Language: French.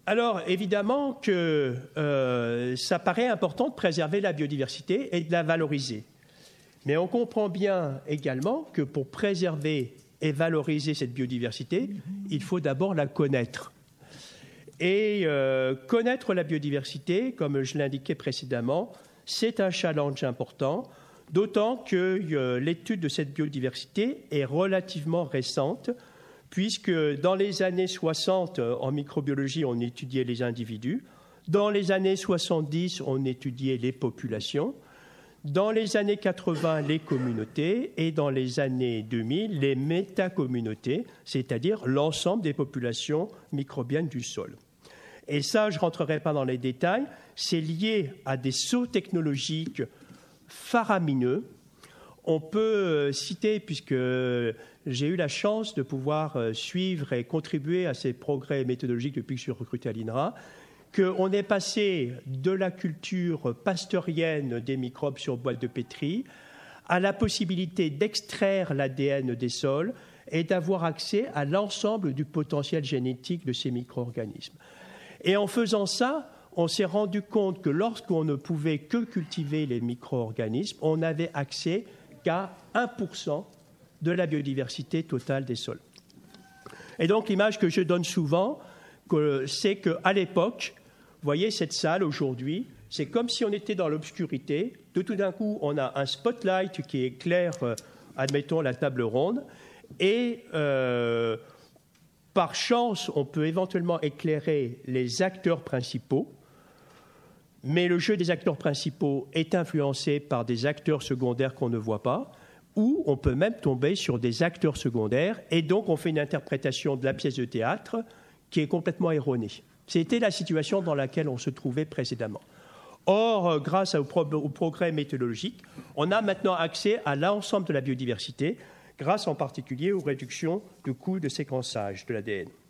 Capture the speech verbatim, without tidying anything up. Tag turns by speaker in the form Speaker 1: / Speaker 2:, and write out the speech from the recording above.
Speaker 1: Alors, évidemment que euh, ça paraît important de préserver la biodiversité et de la valoriser. Mais on comprend bien également que pour préserver et valoriser cette biodiversité, il faut d'abord la connaître. Et euh, connaître la biodiversité, comme je l'indiquais précédemment, c'est un challenge important, d'autant que euh, l'étude de cette biodiversité est relativement récente, puisque dans les années soixante, en microbiologie, on étudiait les individus. Dans les années soixante-dix, on étudiait les populations. Dans les années quatre-vingts, les communautés. Et dans les années deux mille, les métacommunautés, c'est-à-dire l'ensemble des populations microbiennes du sol. Et ça, je ne rentrerai pas dans les détails. C'est lié à des sauts technologiques faramineux. On peut citer, puisque j'ai eu la chance de pouvoir suivre et contribuer à ces progrès méthodologiques depuis que je suis recruté à l'I N R A, qu'on est passé de la culture pasteurienne des microbes sur boîte de pétri à la possibilité d'extraire l'A D N des sols et d'avoir accès à l'ensemble du potentiel génétique de ces micro-organismes. Et en faisant ça, on s'est rendu compte que lorsqu'on ne pouvait que cultiver les micro-organismes, on n'avait accès qu'à un pour cent de la biodiversité totale des sols. Et donc l'image que je donne souvent, c'est qu'à l'époque, vous voyez cette salle aujourd'hui, c'est comme si on était dans l'obscurité. De tout d'un coup, on a un spotlight qui éclaire, euh, admettons, la table ronde. Et euh, par chance, on peut éventuellement éclairer les acteurs principaux. Mais le jeu des acteurs principaux est influencé par des acteurs secondaires qu'on ne voit pas, ou on peut même tomber sur des acteurs secondaires, et donc on fait une interprétation de la pièce de théâtre qui est complètement erronée. C'était la situation dans laquelle on se trouvait précédemment. Or, grâce au, pro- au progrès méthodologique, on a maintenant accès à l'ensemble de la biodiversité, grâce en particulier aux réductions de coûts de séquençage de l'A D N.